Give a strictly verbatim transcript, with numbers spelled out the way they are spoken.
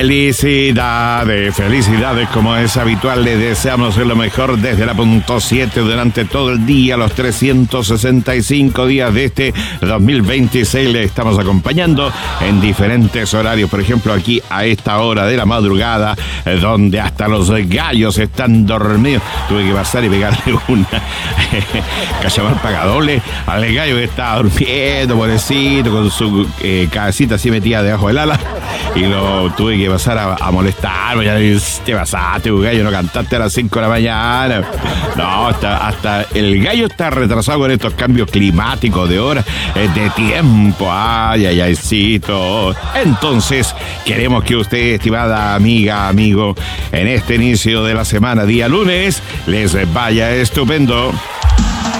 Felicidades, felicidades, como es habitual, les deseamos lo mejor desde la punto siete durante todo el día, los trescientos sesenta y cinco días de este dos mil veintiséis. Le estamos acompañando en diferentes horarios, por ejemplo aquí a esta hora de la madrugada, donde hasta los gallos están dormidos. Tuve que pasar y pegarle una cachamar pagadole al gallo que estaba durmiendo, pobrecito, con su eh, cabecita así metida debajo del ala, y lo tuve que pasar a, a molestarme. Ya te pasaste, gallo, no cantaste a las cinco de la mañana. No, hasta, hasta el gallo está retrasado con estos cambios climáticos de hora, eh, de tiempo. Ay, ay, aycito. Entonces, queremos que usted, estimada amiga, amigo, en este inicio de la semana, día lunes, les vaya estupendo.